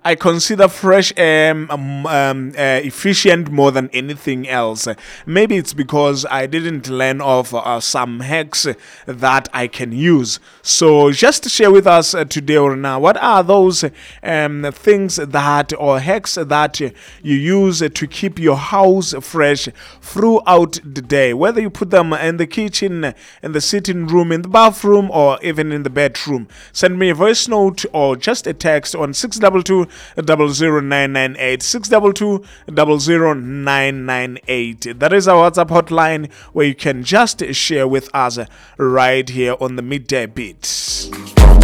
I consider fresh efficient more than anything else. Maybe it's because I didn't learn of some hacks that I can use. So just share with us today or now, what are those things that or hacks that you use to keep your house fresh throughout the day, whether you put them in the kitchen, in the sitting room, in the bathroom, or even in the bedroom. Send me a voice note or just a text on 622 00998 622 00998. That is our WhatsApp hotline where you can just share with us right here on the Midday Beat.